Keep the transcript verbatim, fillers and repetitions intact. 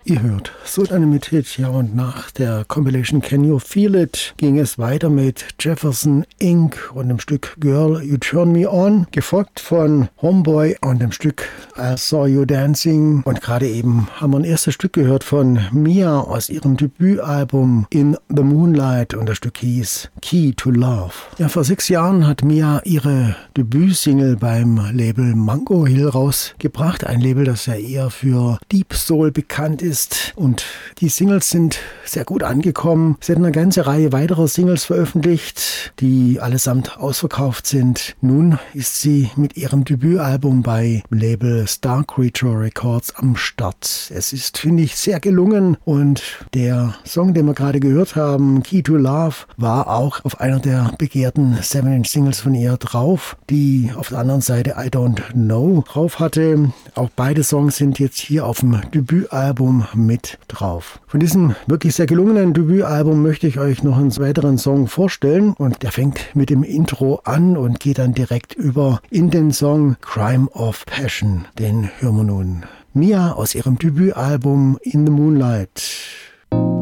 Ihr hört Pseudonymity, ja, und nach der Compilation Can You Feel It ging es weiter mit Jefferson Incorporated und dem Stück Girl You Turn Me On, gefolgt von Homeboy und dem Stück I Saw You Dancing. Und gerade eben haben wir ein erstes Stück gehört von Mia aus ihrem Debütalbum In the Moonlight und das Stück hieß Key to Love. Ja, vor sechs Jahren hat Mia ihre Debütsingle beim Label Mango Hill rausgebracht, ein Label, das ja eher für Deep Soul bekannt ist. Und die Singles sind sehr gut angekommen. Sie hat eine ganze Reihe weiterer Singles veröffentlicht, die allesamt ausverkauft sind. Nun ist sie mit ihrem Debütalbum bei Label Star Creature Records am Start. Es ist, finde ich, sehr gelungen und der Song, den wir gerade gehört haben, Key to Love, war auch auf einer der begehrten seven inch Singles von ihr drauf, die auf der anderen Seite I Don't Know drauf hatte. Auch beide Songs sind jetzt hier auf dem Debütalbum mit drauf. Von diesem wirklich sehr gelungenen Debütalbum möchte ich euch noch einen weiteren Song vorstellen und der fängt mit dem Intro an und geht dann direkt über in den Song Crime of Passion. Den hören wir nun. Mia aus ihrem Debütalbum In the Moonlight.